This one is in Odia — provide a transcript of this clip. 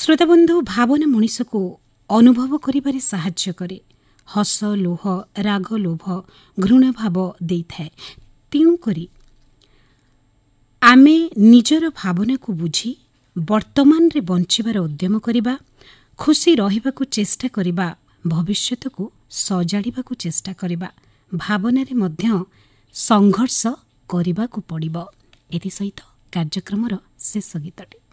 ଶ୍ରୋତାବନ୍ଧୁ, ଭାବନା ମଣିଷକୁ ଅନୁଭବ କରିବାରେ ସାହାଯ୍ୟ କରେ। ହସ, ଲୋହ, ରାଗ, ଲୋଭ, ଘୃଣା ଭାବ ଦେଇଥାଏ। ତେଣୁକରି ଆମେ ନିଜର ଭାବନାକୁ ବୁଝି ବର୍ତ୍ତମାନରେ ବଞ୍ଚିବାର ଉଦ୍ୟମ କରିବା, ଖୁସି ରହିବାକୁ ଚେଷ୍ଟା କରିବା, ଭବିଷ୍ୟତକୁ ସଜାଡ଼ିବାକୁ ଚେଷ୍ଟା କରିବା। ଭାବନାରେ ମଧ୍ୟ ସଂଘର୍ଷ କରିବାକୁ ପଡ଼ିବ। ଏଥିସହିତ କାର୍ଯ୍ୟକ୍ରମର ଶେଷ ଗୀତଟି।